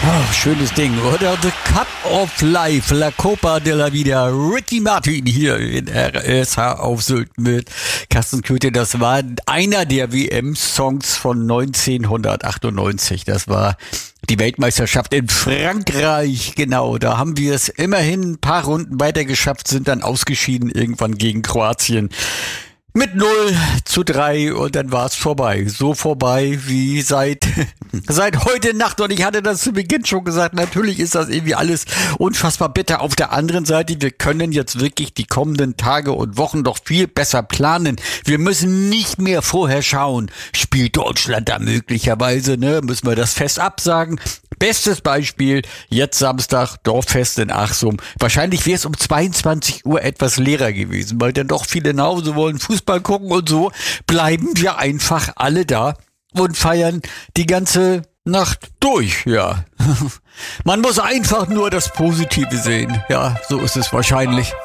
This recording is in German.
Oh, schönes Ding, oder? The Cup of Life, La Copa de la Vida. Ricky Martin hier in RSH auf Sylt mit Carsten Köthe. Das war einer der WM-Songs von 1998. Das war die Weltmeisterschaft in Frankreich, genau. Da haben wir es immerhin ein paar Runden weiter geschafft, sind dann ausgeschieden irgendwann gegen Kroatien. Mit 0:3 und dann war es vorbei. So vorbei wie seit heute Nacht. Und ich hatte das zu Beginn schon gesagt, natürlich ist das irgendwie alles unfassbar bitter. Auf der anderen Seite, wir können jetzt wirklich die kommenden Tage und Wochen doch viel besser planen. Wir müssen nicht mehr vorher schauen, spielt Deutschland da möglicherweise, müssen wir das Fest absagen. Bestes Beispiel, jetzt Samstag, Dorffest in Achsum. Wahrscheinlich wäre es um 22 Uhr etwas leerer gewesen, weil dann doch viele nach Hause wollen, Fußball gucken und so. Bleiben wir einfach alle da und feiern die ganze Nacht durch, ja. Man muss einfach nur das Positive sehen. Ja, so ist es wahrscheinlich.